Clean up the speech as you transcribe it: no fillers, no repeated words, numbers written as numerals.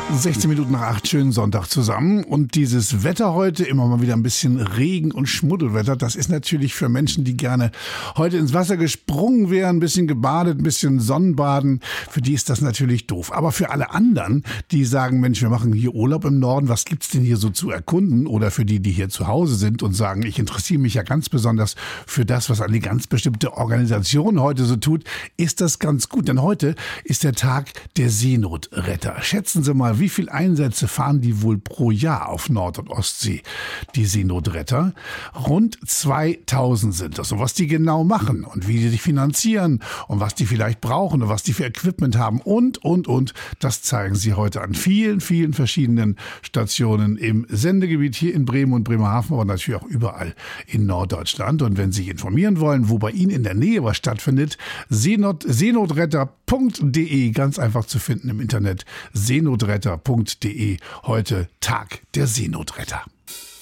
16 Minuten nach 8, schönen Sonntag zusammen. Und dieses Wetter heute, immer mal wieder ein bisschen Regen- und Schmuddelwetter, das ist natürlich für Menschen, die gerne heute ins Wasser gesprungen wären, ein bisschen gebadet, ein bisschen Sonnenbaden, für die ist das natürlich doof. Aber für alle anderen, die sagen, Mensch, wir machen hier Urlaub im Norden, was gibt's denn hier so zu erkunden? Oder für die, die hier zu Hause sind und sagen, ich interessiere mich ja ganz besonders für das, was eine ganz bestimmte Organisation heute so tut, ist das ganz gut. Denn heute ist der Tag der Seenotretter. Schätzen Sie mal, wie viele Einsätze fahren die wohl pro Jahr auf Nord- und Ostsee, die Seenotretter? Rund 2000 sind das. Und was die genau machen und wie die sich finanzieren und was die vielleicht brauchen und was die für Equipment haben und, das zeigen sie heute an vielen, vielen verschiedenen Stationen im Sendegebiet hier in Bremen und Bremerhaven, aber natürlich auch überall in Norddeutschland. Und wenn Sie sich informieren wollen, wo bei Ihnen in der Nähe was stattfindet, seenotretter.de, ganz einfach zu finden im Internet, seenotretter.de, heute Tag der Seenotretter.